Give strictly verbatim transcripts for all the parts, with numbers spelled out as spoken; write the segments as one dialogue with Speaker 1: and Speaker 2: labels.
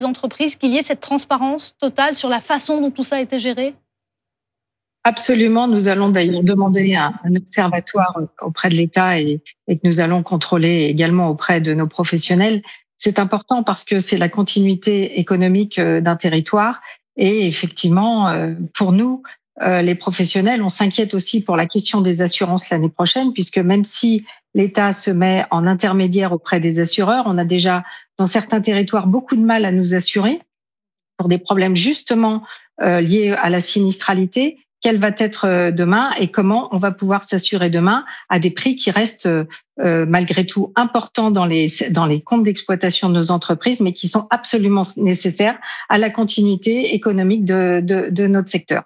Speaker 1: entreprises, qu'il y ait cette transparence totale sur la façon dont tout ça a été géré?
Speaker 2: Absolument. Nous allons d'ailleurs demander un, un observatoire auprès de l'État et, et que nous allons contrôler également auprès de nos professionnels. C'est important parce que c'est la continuité économique d'un territoire. Et effectivement, pour nous, les professionnels, on s'inquiète aussi pour la question des assurances l'année prochaine, puisque même si l'État se met en intermédiaire auprès des assureurs, on a déjà dans certains territoires beaucoup de mal à nous assurer pour des problèmes justement liés à la sinistralité. Quelle va être demain et comment on va pouvoir s'assurer demain à des prix qui restent euh, malgré tout importants dans les, dans les comptes d'exploitation de nos entreprises, mais qui sont absolument nécessaires à la continuité économique de, de, de notre secteur.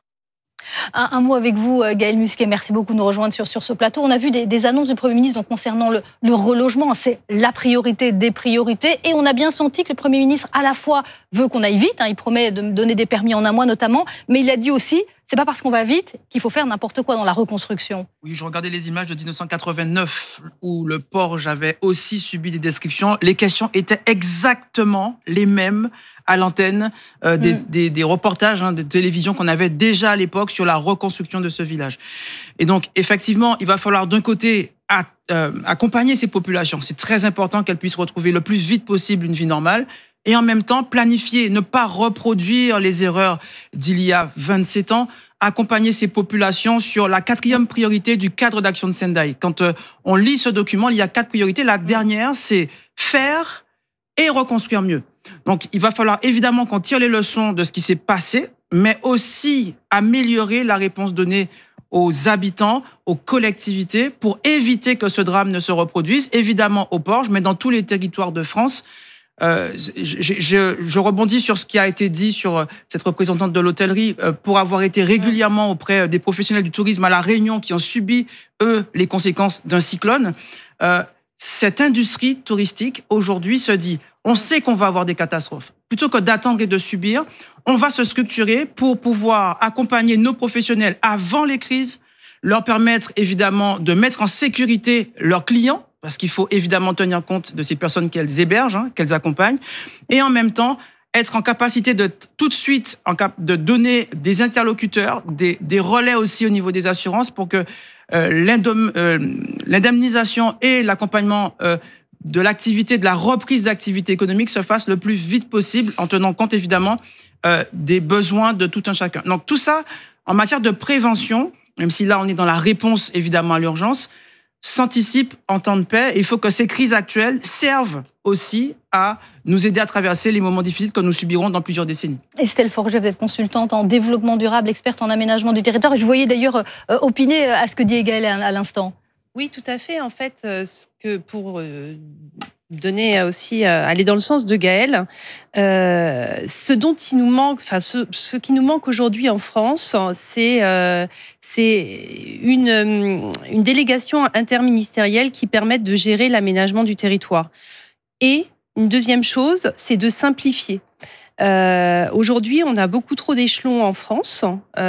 Speaker 1: Un, un mot avec vous, Gaëlle Musquet. Merci beaucoup de nous rejoindre sur, sur ce plateau. On a vu des, des annonces du Premier ministre donc, concernant le, le relogement. C'est la priorité des priorités. Et on a bien senti que le Premier ministre, à la fois, veut qu'on aille vite. Hein, il promet de donner des permis en un mois notamment. Mais il a dit aussi, c'est pas parce qu'on va vite qu'il faut faire n'importe quoi dans la reconstruction.
Speaker 3: Oui, je regardais les images de dix-neuf cent quatre-vingt-neuf où le Porge avait aussi subi des descriptions. Les questions étaient exactement les mêmes à l'antenne euh, des, mm. des, des reportages hein, de télévision qu'on avait déjà à l'époque sur la reconstruction de ce village. Et donc, effectivement, il va falloir d'un côté à, euh, accompagner ces populations. C'est très important qu'elles puissent retrouver le plus vite possible une vie normale. Et en même temps, planifier, ne pas reproduire les erreurs d'il y a vingt-sept ans, accompagner ces populations sur la quatrième priorité du cadre d'action de Sendai. Quand euh, on lit ce document, il y a quatre priorités. La dernière, c'est faire et reconstruire mieux. Donc, il va falloir évidemment qu'on tire les leçons de ce qui s'est passé, mais aussi améliorer la réponse donnée aux habitants, aux collectivités, pour éviter que ce drame ne se reproduise, évidemment au Porge, mais dans tous les territoires de France. Euh, je, je, je rebondis sur ce qui a été dit sur cette représentante de l'hôtellerie euh, pour avoir été régulièrement auprès des professionnels du tourisme à La Réunion qui ont subi, eux, les conséquences d'un cyclone. Euh, cette industrie touristique, aujourd'hui, se dit, on sait qu'on va avoir des catastrophes. Plutôt que d'attendre et de subir, on va se structurer pour pouvoir accompagner nos professionnels avant les crises, leur permettre évidemment de mettre en sécurité leurs clients, parce qu'il faut évidemment tenir compte de ces personnes qu'elles hébergent, hein, qu'elles accompagnent, et en même temps, être en capacité de tout de suite en cap- de donner des interlocuteurs, des, des relais aussi au niveau des assurances pour que euh, l'indom- euh, l'indemnisation et l'accompagnement euh, de l'activité, de la reprise d'activité économique se fassent le plus vite possible en tenant compte évidemment euh, des besoins de tout un chacun. Donc tout ça, en matière de prévention, même si là on est dans la réponse évidemment à l'urgence, s'anticipe en temps de paix. Il faut que ces crises actuelles servent aussi à nous aider à traverser les moments difficiles que nous subirons dans plusieurs décennies.
Speaker 1: Estelle Forget, vous êtes consultante en développement durable, experte en aménagement du territoire. Et je voyais d'ailleurs euh, opiner à ce que dit Gaëlle à, à l'instant.
Speaker 4: Oui, tout à fait. En fait, euh, ce que pour euh, donner aussi, euh, aller dans le sens de Gaëlle, euh, ce dont il nous manque, enfin, ce, ce qui nous manque aujourd'hui en France, c'est euh, c'est une, une délégation interministérielle qui permette de gérer l'aménagement du territoire. Et une deuxième chose, c'est de simplifier. Euh, aujourd'hui, on a beaucoup trop d'échelons en France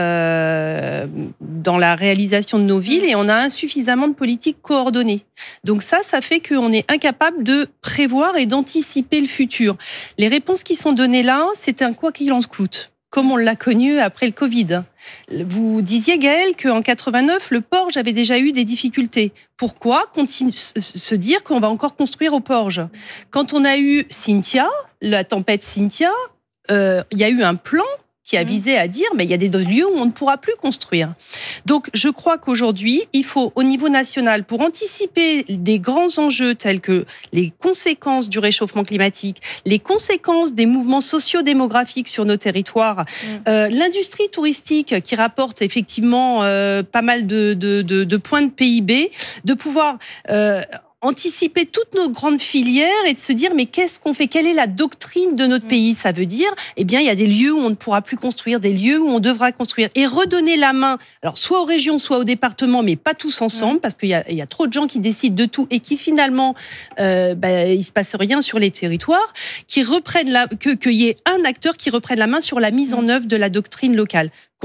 Speaker 4: euh, dans la réalisation de nos villes et on a insuffisamment de politiques coordonnées. Donc ça, ça fait qu'on est incapable de prévoir et d'anticiper le futur. Les réponses qui sont données là, c'est un quoi qu'il en coûte, comme on l'a connu après le Covid. Vous disiez, Gaëlle, qu'en quatre-vingt-neuf, le Porge avait déjà eu des difficultés. Pourquoi continue, se dire qu'on va encore construire au Porge ? Quand on a eu Cynthia, la tempête Cynthia, euh, il y a eu un plan qui a visé à dire mais il y a des lieux où on ne pourra plus construire. Donc je crois qu'aujourd'hui, il faut au niveau national, pour anticiper des grands enjeux tels que les conséquences du réchauffement climatique, les conséquences des mouvements socio-démographiques sur nos territoires, mmh. euh, l'industrie touristique qui rapporte effectivement euh, pas mal de, de, de, de points de P I B, de pouvoir... Euh, anticiper toutes nos grandes filières et de se dire mais qu'est-ce qu'on fait ? Quelle est la doctrine de notre pays ? Ça veut dire, eh bien, il y a des lieux où on ne pourra plus construire, des lieux où on devra construire. Et redonner la main, alors soit aux régions, soit aux départements, mais pas tous ensemble, parce qu'il y a, il y a trop de gens qui décident de tout et qui finalement, euh, bah, il ne se passe rien sur les territoires, qui reprennent la, que, qu'il y ait un acteur qui reprenne la main sur la mise en œuvre de la doctrine locale.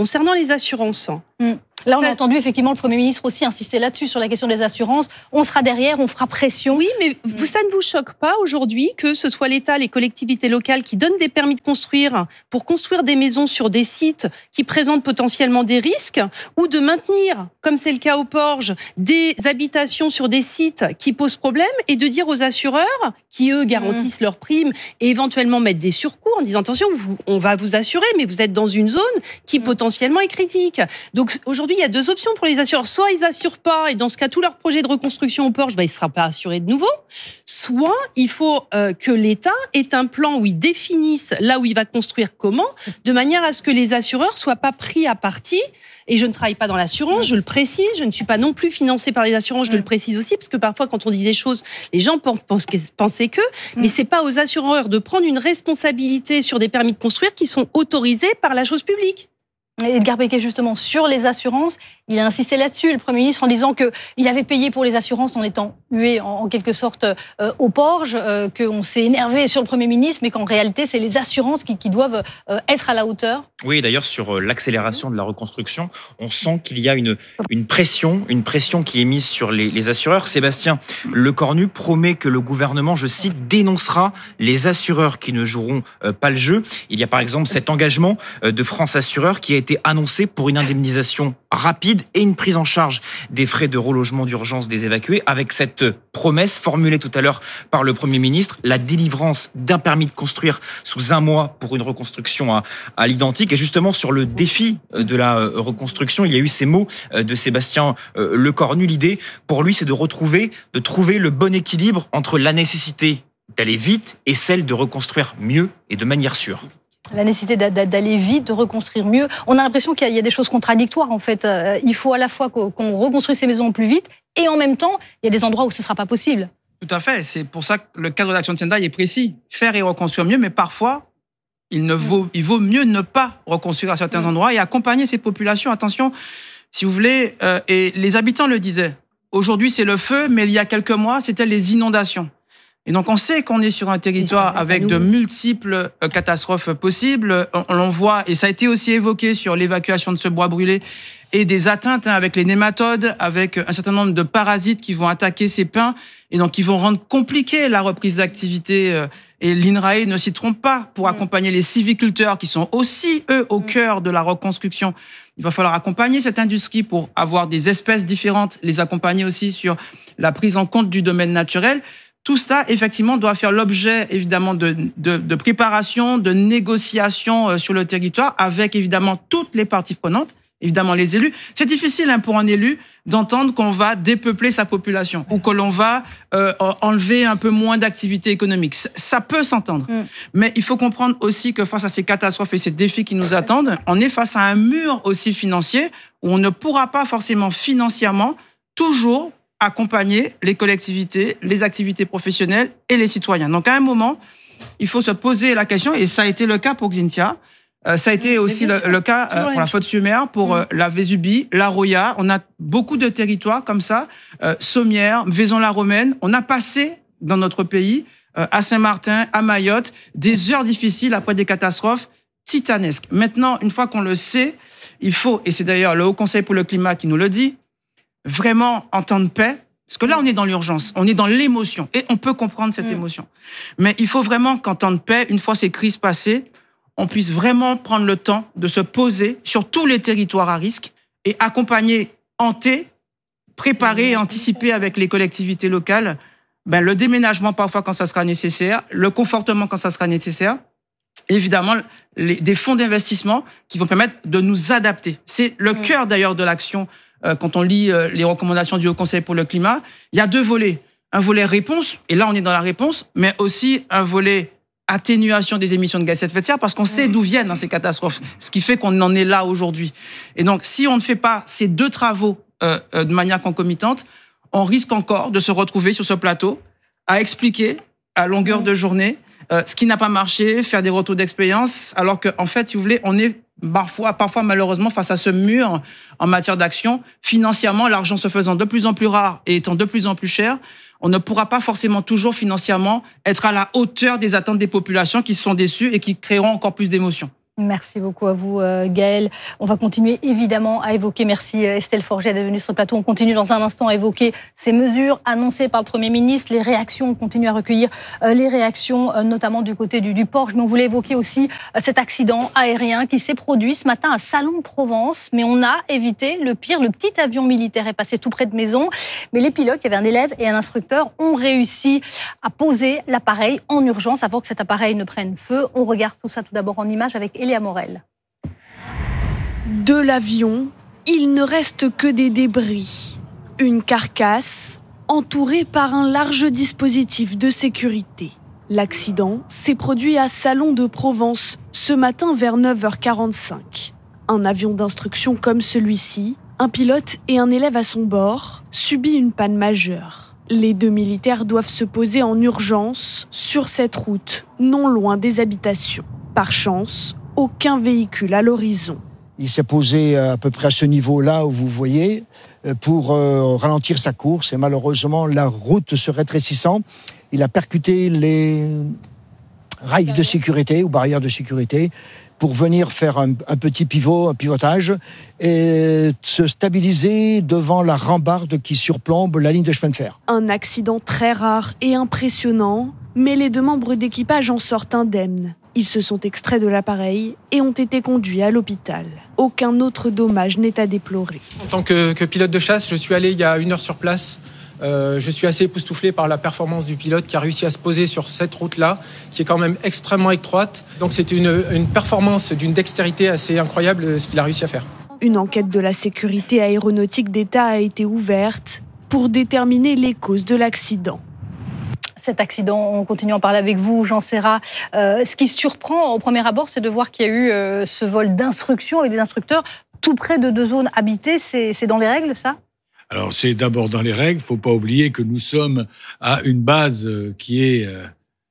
Speaker 4: concernant les assurances.
Speaker 1: Mmh. Là, on a entendu effectivement le Premier ministre aussi insister là-dessus, sur la question des assurances. On sera derrière, on fera pression.
Speaker 4: Oui, mais vous, ça ne vous choque pas aujourd'hui que ce soit l'État, les collectivités locales qui donnent des permis de construire pour construire des maisons sur des sites qui présentent potentiellement des risques, ou de maintenir, comme c'est le cas au Porge, des habitations sur des sites qui posent problème, et de dire aux assureurs, qui eux garantissent mmh. leurs primes et éventuellement mettent des surcoûts en disant attention, vous, on va vous assurer, mais vous êtes dans une zone qui mmh. potentiellement est critique. Donc aujourd'hui, il y a deux options pour les assureurs. Soit ils assurent pas, et dans ce cas, tout leur projet de reconstruction au Porge, bah, il ne sera pas assuré de nouveau. Soit il faut euh, que l'État ait un plan où il définisse là où il va construire comment, de manière à ce que les assureurs soient pas pris à partie. Et je ne travaille pas dans l'assurance, je le précise. Je ne suis pas non plus financée par les assurances, je le précise aussi, parce que parfois, quand on dit des choses, les gens pensent penser que, mais c'est pas aux assureurs de prendre une responsabilité sur des permis de construire qui sont autorisés par la chose publique.
Speaker 1: Edgar Becquet, justement, sur les assurances, il a insisté là-dessus, le Premier ministre, en disant qu'il avait payé pour les assurances en étant hué, en, en quelque sorte, euh, au Porge, euh, qu'on s'est énervé sur le Premier ministre, mais qu'en réalité, c'est les assurances qui, qui doivent euh, être à la hauteur.
Speaker 5: Oui, d'ailleurs, sur l'accélération de la reconstruction, on sent qu'il y a une, une pression, une pression qui est mise sur les, les assureurs. Sébastien Lecornu promet que le gouvernement, je cite, dénoncera les assureurs qui ne joueront euh, pas le jeu. Il y a par exemple cet engagement euh, de France Assureurs qui a été annoncé pour une indemnisation rapide et une prise en charge des frais de relogement d'urgence des évacués, avec cette promesse formulée tout à l'heure par le Premier ministre, la délivrance d'un permis de construire sous un mois pour une reconstruction à, à l'identique. Et justement, sur le défi de la reconstruction, il y a eu ces mots de Sébastien Lecornu. L'idée, pour lui, c'est de retrouver, de trouver le bon équilibre entre la nécessité d'aller vite et celle de reconstruire mieux et de manière sûre.
Speaker 1: La nécessité d'aller vite, de reconstruire mieux. On a l'impression qu'il y a des choses contradictoires, en fait. Il faut à la fois qu'on reconstruise ces maisons plus vite, et en même temps, il y a des endroits où ce ne sera pas possible.
Speaker 3: Tout à fait. C'est pour ça que le cadre d'action de Sendai est précis. Faire et reconstruire mieux, mais parfois, il, ne vaut, il vaut mieux ne pas reconstruire à certains endroits et accompagner ces populations. Attention, si vous voulez, euh, et les habitants le disaient. Aujourd'hui, c'est le feu, mais il y a quelques mois, c'était les inondations. Et donc, on sait qu'on est sur un territoire avec de multiples catastrophes possibles. On, on voit, et ça a été aussi évoqué sur l'évacuation de ce bois brûlé, et des atteintes hein, avec les nématodes, avec un certain nombre de parasites qui vont attaquer ces pins, et donc qui vont rendre compliqué la reprise d'activité. Et l'INRAE ne s'y trompe pas pour accompagner les sylviculteurs qui sont aussi, eux, au cœur de la reconstruction. Il va falloir accompagner cette industrie pour avoir des espèces différentes, les accompagner aussi sur la prise en compte du domaine naturel. Tout cela, effectivement, doit faire l'objet, évidemment, de, de, de préparation, de négociation sur le territoire, avec, évidemment, toutes les parties prenantes, évidemment, les élus. C'est difficile hein, pour un élu d'entendre qu'on va dépeupler sa population ou que l'on va euh, enlever un peu moins d'activité économique. Ça peut s'entendre. Mm. Mais il faut comprendre aussi que face à ces catastrophes et ces défis qui nous attendent, on est face à un mur aussi financier où on ne pourra pas forcément financièrement toujours accompagner les collectivités, les activités professionnelles et les citoyens. Donc, à un moment, il faut se poser la question, et ça a été le cas pour Xynthia, euh, ça a été aussi le, le cas euh, pour la Faute-sur-Mer, pour euh, la Vésubie, la Roya. On a beaucoup de territoires comme ça, euh, Sommières, Vaison-la-Romaine. On a passé dans notre pays, euh, à Saint-Martin, à Mayotte, des heures difficiles après des catastrophes titanesques. Maintenant, une fois qu'on le sait, il faut, et c'est d'ailleurs le Haut Conseil pour le climat qui nous le dit, vraiment en temps de paix, parce que là, on est dans l'urgence, on est dans l'émotion, et on peut comprendre cette mmh. émotion. Mais il faut vraiment qu'en temps de paix, une fois ces crises passées, on puisse vraiment prendre le temps de se poser sur tous les territoires à risque et accompagner, hanter, préparer et anticiper avec les collectivités locales ben, le déménagement parfois quand ça sera nécessaire, le confortement quand ça sera nécessaire, et évidemment les, des fonds d'investissement qui vont permettre de nous adapter. C'est le mmh. cœur d'ailleurs de l'action. Quand on lit les recommandations du Haut Conseil pour le climat, il y a deux volets. Un volet réponse, et là on est dans la réponse, mais aussi un volet atténuation des émissions de gaz à effet de serre, parce qu'on sait d'où viennent ces catastrophes, ce qui fait qu'on en est là aujourd'hui. Et donc, si on ne fait pas ces deux travaux euh, de manière concomitante, on risque encore de se retrouver sur ce plateau à expliquer à longueur de journée euh, ce qui n'a pas marché, faire des retours d'expérience, alors qu'en en fait, si vous voulez, on est Parfois, parfois, malheureusement, face à ce mur en matière d'action, financièrement, l'argent se faisant de plus en plus rare et étant de plus en plus cher, on ne pourra pas forcément toujours financièrement être à la hauteur des attentes des populations qui sont déçues et qui créeront encore plus d'émotions.
Speaker 1: Merci beaucoup à vous, Gaëlle. On va continuer évidemment à évoquer, merci Estelle Forget d'être venue sur le plateau, on continue dans un instant à évoquer ces mesures annoncées par le Premier ministre, les réactions, on continue à recueillir les réactions, notamment du côté du, du port. Mais on voulait évoquer aussi cet accident aérien qui s'est produit ce matin à Salon-de-Provence. Mais on a évité le pire, le petit avion militaire est passé tout près de maison. Mais les pilotes, il y avait un élève et un instructeur, ont réussi à poser l'appareil en urgence avant que cet appareil ne prenne feu. On regarde tout ça tout d'abord en images avec Eléa Morel.
Speaker 6: De l'avion, il ne reste que des débris. Une carcasse entourée par un large dispositif de sécurité. L'accident s'est produit à Salon-de-Provence ce matin vers neuf heures quarante-cinq. Un avion d'instruction comme celui-ci, un pilote et un élève à son bord, subit une panne majeure. Les deux militaires doivent se poser en urgence sur cette route, non loin des habitations. Par chance, aucun véhicule à l'horizon.
Speaker 7: Il s'est posé à peu près à ce niveau-là où vous voyez pour euh, ralentir sa course et malheureusement la route se rétrécissant, il a percuté les rails de sécurité ou barrières de sécurité pour venir faire un, un petit pivot, un pivotage et se stabiliser devant la rambarde qui surplombe la ligne de chemin de fer.
Speaker 6: Un accident très rare et impressionnant, mais les deux membres d'équipage en sortent indemnes. Ils se sont extraits de l'appareil et ont été conduits à l'hôpital. Aucun autre dommage n'est à déplorer.
Speaker 8: En tant que, que pilote de chasse, je suis allé il y a une heure sur place. Euh, je suis assez époustouflé par la performance du pilote qui a réussi à se poser sur cette route-là, qui est quand même extrêmement étroite. Donc c'était une, une performance d'une dextérité assez incroyable ce qu'il a réussi à faire.
Speaker 6: Une enquête de la sécurité aéronautique d'État a été ouverte pour déterminer les causes de l'accident.
Speaker 1: Cet accident, on continue à en parler avec vous, Jean Serrat. Euh, ce qui surprend au premier abord, c'est de voir qu'il y a eu euh, ce vol d'instruction avec des instructeurs tout près de deux zones habitées. C'est, c'est dans les règles, ça ?
Speaker 9: Alors, c'est d'abord dans les règles. Il ne faut pas oublier que nous sommes à une base qui est euh,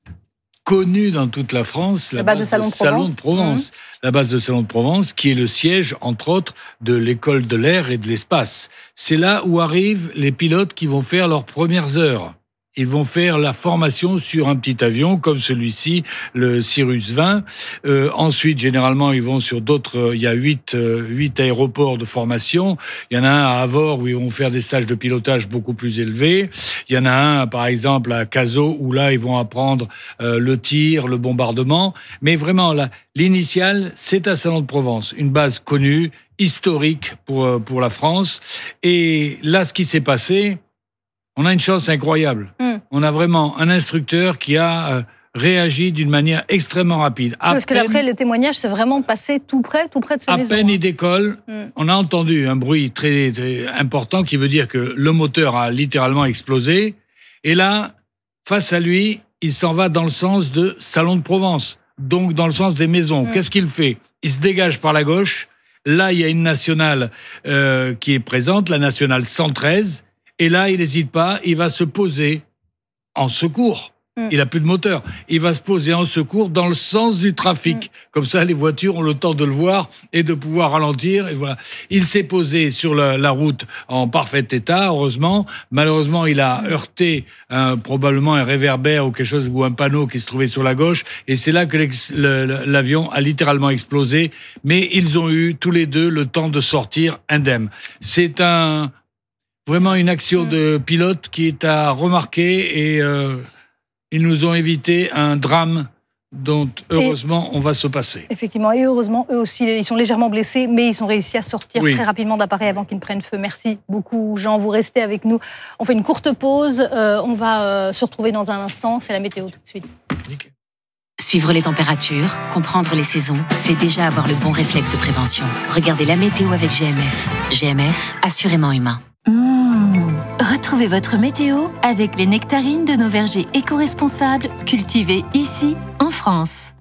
Speaker 9: connue dans toute la France, la, la base, base de Salon-de-Provence. Salon-de-Provence. Mmh. La base de Salon-de-Provence, qui est le siège, entre autres, de l'école de l'air et de l'espace. C'est là où arrivent les pilotes qui vont faire leurs premières heures. Ils vont faire la formation sur un petit avion comme celui-ci, le Cirrus vingt. Euh, ensuite, généralement, ils vont sur d'autres. Euh, il y a huit, euh, huit aéroports de formation. Il y en a un à Avord où ils vont faire des stages de pilotage beaucoup plus élevés. Il y en a un, par exemple, à Cazaux où là, ils vont apprendre euh, le tir, le bombardement. Mais vraiment, là, l'initiale, c'est à Salon-de-Provence, une base connue, historique pour pour la France. Et là, ce qui s'est passé. On a une chance incroyable. Mm. On a vraiment un instructeur qui a euh, réagi d'une manière extrêmement rapide. À
Speaker 1: Parce peine, que après, le témoignage s'est vraiment passé tout près, tout près de sa
Speaker 9: à
Speaker 1: maison.
Speaker 9: À peine il décolle, mm. on a entendu un bruit très, très important qui veut dire que le moteur a littéralement explosé. Et là, face à lui, il s'en va dans le sens de Salon-de-Provence, donc dans le sens des maisons. Mm. Qu'est-ce qu'il fait ? Il se dégage par la gauche. Là, il y a une nationale euh, qui est présente, la nationale cent treize. Et là, il n'hésite pas, il va se poser en secours. Mm. Il n'a plus de moteur. Il va se poser en secours dans le sens du trafic. Mm. Comme ça, les voitures ont le temps de le voir et de pouvoir ralentir. Et voilà. Il s'est posé sur la, la route en parfait état, heureusement. Malheureusement, il a heurté un, probablement un réverbère ou quelque chose, ou un panneau qui se trouvait sur la gauche. Et c'est là que le, l'avion a littéralement explosé. Mais ils ont eu tous les deux le temps de sortir indemnes. C'est un... Vraiment une action de pilote qui est à remarquer et euh, ils nous ont évité un drame dont heureusement et, on va se passer.
Speaker 1: Effectivement, et heureusement, eux aussi, ils sont légèrement blessés, mais ils ont réussi à sortir oui. très rapidement d'appareil avant qu'ils ne prennent feu. Merci beaucoup, Jean, vous restez avec nous. On fait une courte pause, euh, on va euh, se retrouver dans un instant, c'est la météo tout de suite.
Speaker 10: Nickel. Suivre les températures, comprendre les saisons, c'est déjà avoir le bon réflexe de prévention. Regardez la météo avec G M F. G M F, assurément humain.
Speaker 11: Mmh. Retrouvez votre météo avec les nectarines de nos vergers éco-responsables cultivés ici, en France.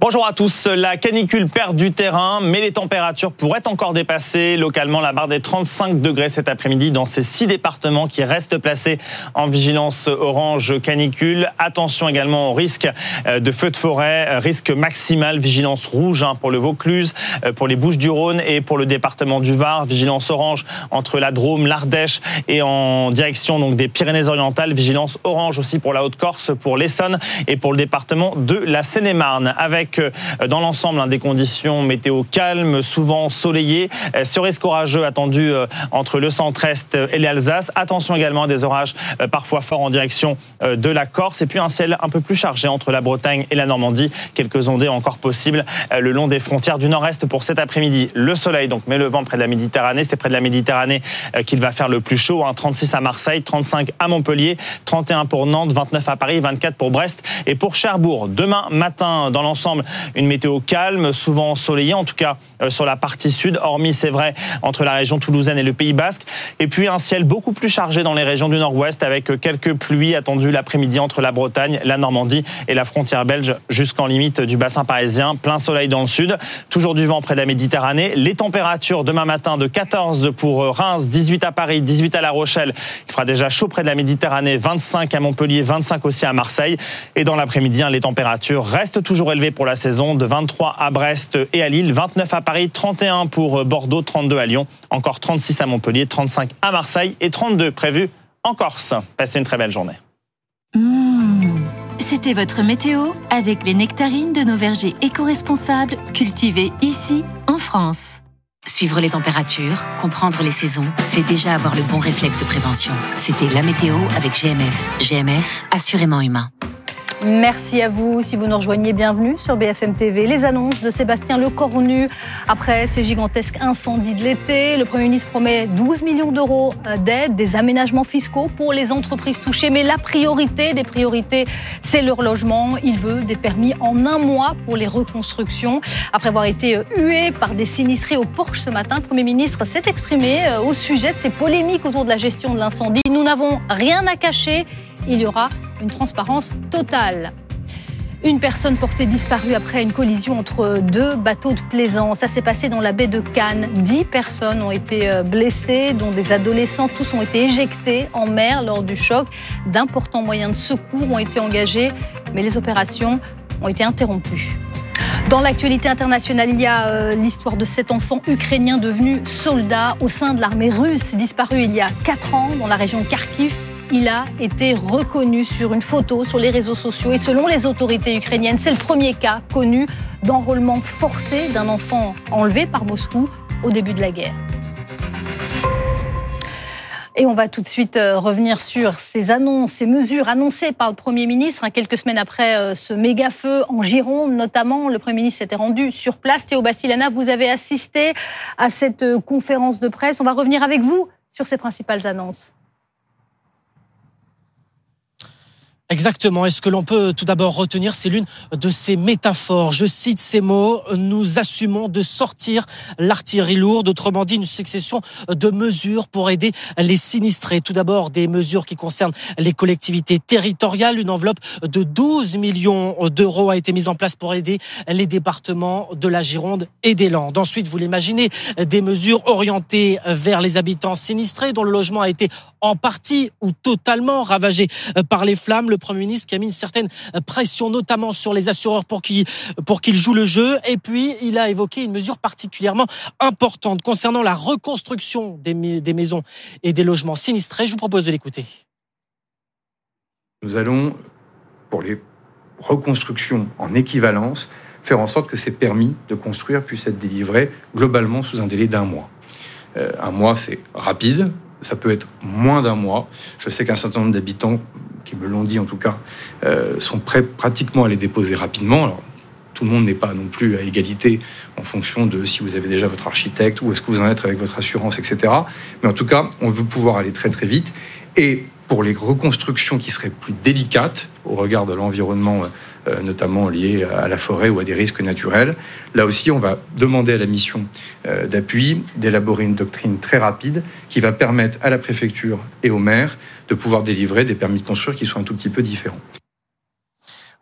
Speaker 12: Bonjour à tous. La canicule perd du terrain, mais les températures pourraient encore dépasser localement la barre des trente-cinq degrés cet après-midi dans ces six départements qui restent placés en vigilance orange canicule. Attention également au risque de feux de forêt, risque maximal, vigilance rouge pour le Vaucluse, pour les Bouches-du-Rhône et pour le département du Var. Vigilance orange entre la Drôme, l'Ardèche et en direction donc des Pyrénées-Orientales. Vigilance orange aussi pour la Haute-Corse, pour l'Essonne et pour le département de la Seine-et-Marne. Avec dans l'ensemble hein, des conditions météo calmes, souvent ensoleillées. Ce risque orageux attendu euh, entre le centre-est et l'Alsace. Attention également à des orages euh, parfois forts en direction euh, de la Corse. Et puis un ciel un peu plus chargé entre la Bretagne et la Normandie. Quelques ondées encore possibles euh, le long des frontières du nord-est pour cet après-midi. Le soleil donc, mais le vent près de la Méditerranée. C'est près de la Méditerranée euh, qu'il va faire le plus chaud. Hein. trente-six à Marseille, trente-cinq à Montpellier, trente et un pour Nantes, vingt-neuf à Paris, vingt-quatre pour Brest et pour Cherbourg. Demain matin, dans l'ensemble, une météo calme, souvent ensoleillée, en tout cas euh, sur la partie sud, hormis, c'est vrai, entre la région toulousaine et le Pays Basque. Et puis un ciel beaucoup plus chargé dans les régions du nord-ouest, avec quelques pluies attendues l'après-midi entre la Bretagne, la Normandie et la frontière belge, jusqu'en limite du bassin parisien. Plein soleil dans le sud, toujours du vent près de la Méditerranée. Les températures demain matin de quatorze pour Reims, dix-huit à Paris, dix-huit à La Rochelle. Il fera déjà chaud près de la Méditerranée, vingt-cinq à Montpellier, vingt-cinq aussi à Marseille. Et dans l'après-midi, les températures restent toujours élevées pour la saison, de vingt-trois à Brest et à Lille, vingt-neuf à Paris, trente et un pour Bordeaux, trente-deux à Lyon, encore trente-six à Montpellier, trente-cinq à Marseille et trente-deux prévus en Corse. Passez une très belle journée.
Speaker 11: Mmh. C'était votre météo avec les nectarines de nos vergers éco-responsables cultivés ici en France.
Speaker 10: Suivre les températures, comprendre les saisons, c'est déjà avoir le bon réflexe de prévention. C'était la météo avec G M F. G M F, assurément humain.
Speaker 1: Merci à vous. Si vous nous rejoignez, bienvenue sur B F M T V. Les annonces de Sébastien Lecornu après ces gigantesques incendies de l'été. Le Premier ministre promet douze millions d'euros d'aide, des aménagements fiscaux pour les entreprises touchées. Mais la priorité des priorités, c'est leur logement. Il veut des permis en un mois pour les reconstructions. Après avoir été hué par des sinistrés au Porche ce matin, le Premier ministre s'est exprimé au sujet de ces polémiques autour de la gestion de l'incendie. Nous n'avons rien à cacher. Il y aura une transparence totale. Une personne portée disparue après une collision entre deux bateaux de plaisance. Ça s'est passé dans la baie de Cannes. Dix personnes ont été blessées, dont des adolescents. Tous ont été éjectés en mer lors du choc. D'importants moyens de secours ont été engagés, mais les opérations ont été interrompues. Dans l'actualité internationale, il y a euh, l'histoire de cet enfant ukrainien devenu soldat au sein de l'armée russe, disparu il y a quatre ans dans la région de Kharkiv. Il a été reconnu sur une photo sur les réseaux sociaux et selon les autorités ukrainiennes, c'est le premier cas connu d'enrôlement forcé d'un enfant enlevé par Moscou au début de la guerre. Et on va tout de suite revenir sur ces annonces, ces mesures annoncées par le Premier ministre. Quelques semaines après ce méga-feu en Gironde, notamment, le Premier ministre s'était rendu sur place. Théo Bassilana, vous avez assisté à cette conférence de presse. On va revenir avec vous sur ces principales annonces.
Speaker 13: Exactement. Et ce que l'on peut tout d'abord retenir, c'est l'une de ces métaphores. Je cite ces mots. Nous assumons de sortir l'artillerie lourde. Autrement dit, une succession de mesures pour aider les sinistrés. Tout d'abord, des mesures qui concernent les collectivités territoriales. Une enveloppe de douze millions d'euros a été mise en place pour aider les départements de la Gironde et des Landes. Ensuite, vous l'imaginez, des mesures orientées vers les habitants sinistrés dont le logement a été en partie ou totalement ravagé par les flammes. Le Premier ministre qui a mis une certaine pression, notamment sur les assureurs pour qu'ils, pour qu'ils jouent le jeu. Et puis, il a évoqué une mesure particulièrement importante concernant la reconstruction des, des maisons et des logements sinistrés. Je vous propose de l'écouter.
Speaker 14: Nous allons, pour les reconstructions en équivalence, faire en sorte que ces permis de construire puissent être délivrés globalement sous un délai d'un mois. Euh, un mois, c'est rapide. Ça peut être moins d'un mois. Je sais qu'un certain nombre d'habitants, qui me l'ont dit en tout cas, euh, sont prêts pratiquement à les déposer rapidement. Alors, tout le monde n'est pas non plus à égalité en fonction de si vous avez déjà votre architecte, ou est-ce que vous en êtes avec votre assurance, et cetera. Mais en tout cas, on veut pouvoir aller très très vite. Et pour les reconstructions qui seraient plus délicates au regard de l'environnement, euh, notamment lié à la forêt ou à des risques naturels, là aussi, on va demander à la mission euh, d'appui d'élaborer une doctrine très rapide qui va permettre à la préfecture et aux maires de pouvoir délivrer des permis de construire qui soient un tout petit peu différents.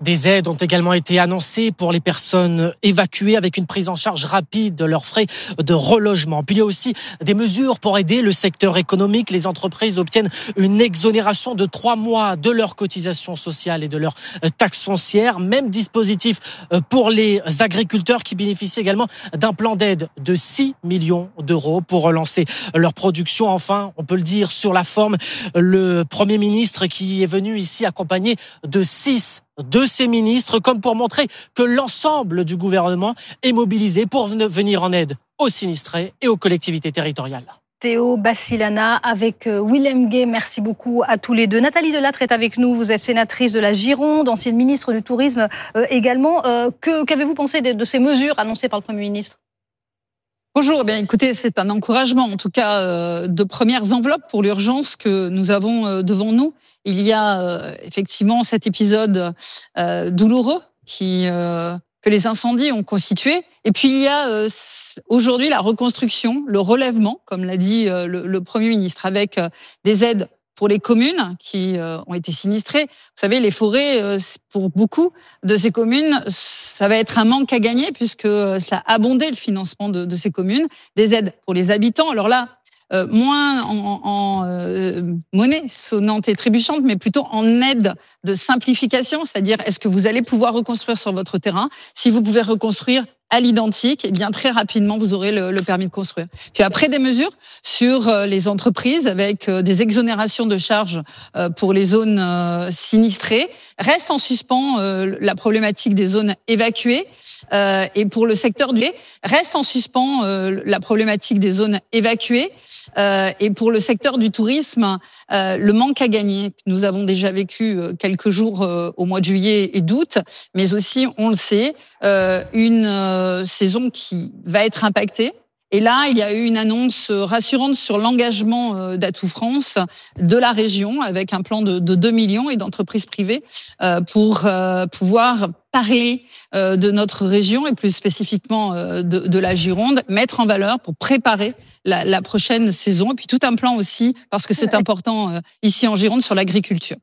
Speaker 13: Des aides ont également été annoncées pour les personnes évacuées avec une prise en charge rapide de leurs frais de relogement. Puis il y a aussi des mesures pour aider le secteur économique. Les entreprises obtiennent une exonération de trois mois de leurs cotisations sociales et de leurs taxes foncières. Même dispositif pour les agriculteurs qui bénéficient également d'un plan d'aide de six millions d'euros pour relancer leur production. Enfin, on peut le dire sur la forme, le Premier ministre qui est venu ici accompagné de six de ses ministres, comme pour montrer que l'ensemble du gouvernement est mobilisé pour venir en aide aux sinistrés et aux collectivités territoriales.
Speaker 1: Théo Bassilana avec Willem Gay, merci beaucoup à tous les deux. Nathalie Delattre est avec nous, vous êtes sénatrice de la Gironde, ancienne ministre du Tourisme euh, également. Euh, que, qu'avez-vous pensé de, de ces mesures annoncées par le Premier ministre ?
Speaker 15: Bonjour, eh bien écoutez, c'est un encouragement, en tout cas euh, de premières enveloppes pour l'urgence que nous avons euh, devant nous. Il y a euh, effectivement cet épisode euh, douloureux qui, euh, que les incendies ont constitué. Et puis il y a euh, aujourd'hui la reconstruction, le relèvement, comme l'a dit euh, le, le Premier ministre, avec euh, des aides pour les communes qui euh, ont été sinistrées. Vous savez, les forêts, euh, pour beaucoup de ces communes, ça va être un manque à gagner puisque ça a abondé le financement de, de ces communes. Des aides pour les habitants. Alors là, Euh, moins en, en euh, monnaie sonnante et trébuchante, mais plutôt en aide de simplification, c'est-à-dire est-ce que vous allez pouvoir reconstruire sur votre terrain ? Si vous pouvez reconstruire à l'identique, eh bien très rapidement vous aurez le, le permis de construire. Puis après des mesures sur euh, les entreprises avec euh, des exonérations de charges euh, pour les zones euh, sinistrées. Reste en suspens euh, la problématique des zones évacuées euh, et pour le secteur du lait, reste en suspens euh, la problématique des zones évacuées euh, et pour le secteur du tourisme, euh, le manque à gagner que nous avons déjà vécu euh, quelques jours euh, au mois de juillet et d'août, mais aussi, on le sait, euh, une euh, saison qui va être impactée. Et là, il y a eu une annonce rassurante sur l'engagement d'Atout France de la région avec un plan de, de deux millions et d'entreprises privées euh, pour euh, pouvoir parler euh, de notre région et plus spécifiquement euh, de, de la Gironde, mettre en valeur pour préparer la, la prochaine saison. Et puis tout un plan aussi, parce que c'est important euh, ici en Gironde, sur l'agriculture.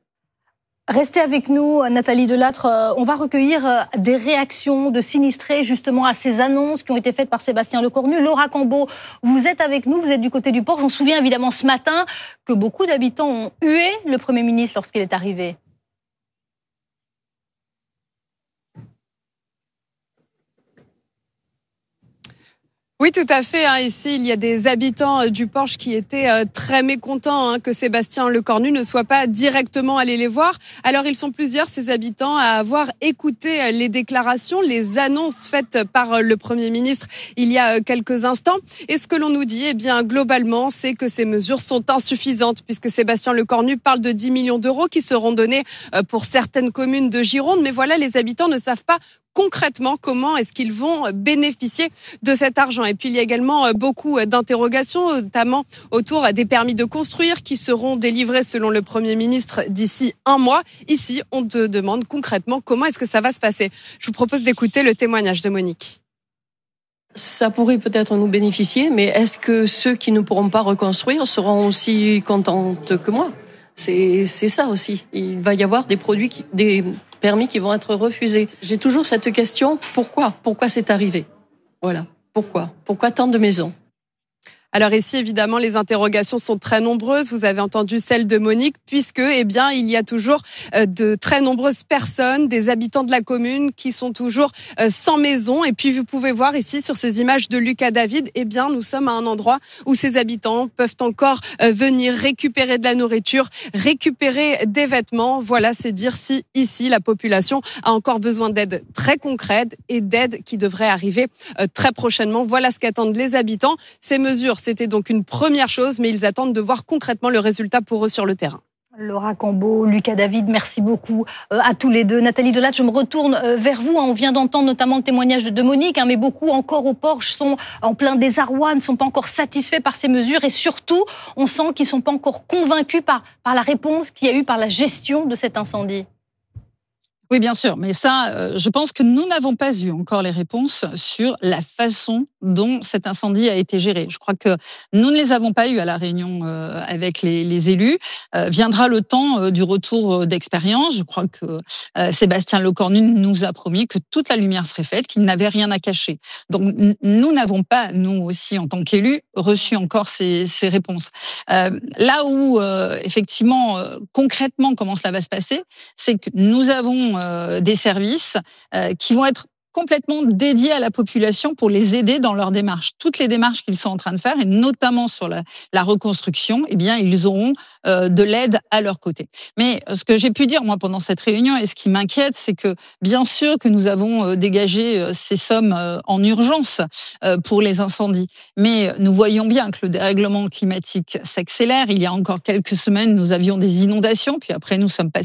Speaker 1: Restez avec nous, Nathalie Delattre. On va recueillir des réactions de sinistrés justement à ces annonces qui ont été faites par Sébastien Lecornu. Laura Cambeau, vous êtes avec nous, vous êtes du côté du port. J'en souviens évidemment ce matin que beaucoup d'habitants ont hué le Premier ministre lorsqu'il est arrivé.
Speaker 16: Oui, tout à fait. Ici, il y a des habitants du Porche qui étaient très mécontents que Sébastien Lecornu ne soit pas directement allé les voir. Alors, ils sont plusieurs, ces habitants, à avoir écouté les déclarations, les annonces faites par le Premier ministre il y a quelques instants. Et ce que l'on nous dit, eh bien, globalement, c'est que ces mesures sont insuffisantes puisque Sébastien Lecornu parle de dix millions d'euros qui seront donnés pour certaines communes de Gironde. Mais voilà, les habitants ne savent pas concrètement comment est-ce qu'ils vont bénéficier de cet argent. Et puis il y a également beaucoup d'interrogations, notamment autour des permis de construire qui seront délivrés selon le Premier ministre d'ici un mois. Ici, on te demande concrètement comment est-ce que ça va se passer. Je vous propose d'écouter le témoignage de Monique.
Speaker 17: Ça pourrait peut-être nous bénéficier, mais est-ce que ceux qui ne pourront pas reconstruire seront aussi contentes que moi ? C'est, c'est ça aussi. Il va y avoir des produits, qui, des permis qui vont être refusés. J'ai toujours cette question, pourquoi ? Pourquoi c'est arrivé ? Voilà, pourquoi ? Pourquoi tant de maisons ?
Speaker 16: Alors ici, évidemment, les interrogations sont très nombreuses. Vous avez entendu celle de Monique, puisque, eh bien, il y a toujours de très nombreuses personnes, des habitants de la commune, qui sont toujours sans maison. Et puis, vous pouvez voir ici, sur ces images de Lucas David, eh bien, nous sommes à un endroit où ces habitants peuvent encore venir récupérer de la nourriture, récupérer des vêtements. Voilà, c'est dire si ici, la population a encore besoin d'aide très concrète et d'aide qui devrait arriver très prochainement. Voilà ce qu'attendent les habitants. Ces mesures, c'était donc une première chose, mais ils attendent de voir concrètement le résultat pour eux sur le terrain.
Speaker 1: Laura Cambeau, Lucas David, merci beaucoup à tous les deux. Nathalie Delattre, je me retourne vers vous. On vient d'entendre notamment le témoignage de Monique, mais beaucoup encore au Porche sont en plein désarroi, ne sont pas encore satisfaits par ces mesures et surtout, on sent qu'ils ne sont pas encore convaincus par, par la réponse qu'il y a eu par la gestion de cet incendie.
Speaker 15: Oui, bien sûr, mais ça, euh, je pense que nous n'avons pas eu encore les réponses sur la façon dont cet incendie a été géré. Je crois que nous ne les avons pas eues à la réunion euh, avec les, les élus. Euh, viendra le temps euh, du retour d'expérience. Je crois que euh, Sébastien Lecornu nous a promis que toute la lumière serait faite, qu'il n'avait rien à cacher. Donc n- nous n'avons pas, nous aussi en tant qu'élus, reçu encore ces, ces réponses. Euh, là où, euh, effectivement, euh, concrètement, comment cela va se passer, c'est que nous avons euh, des services euh, qui vont être complètement dédiés à la population pour les aider dans leurs démarches. Toutes les démarches qu'ils sont en train de faire, et notamment sur la, la reconstruction, eh bien, ils auront euh, de l'aide à leur côté. Mais ce que j'ai pu dire, moi, pendant cette réunion, et ce qui m'inquiète, c'est que, bien sûr que nous avons euh, dégagé euh, ces sommes euh, en urgence euh, pour les incendies, mais nous voyons bien que le dérèglement climatique s'accélère. Il y a encore quelques semaines, nous avions des inondations, puis après, nous sommes passés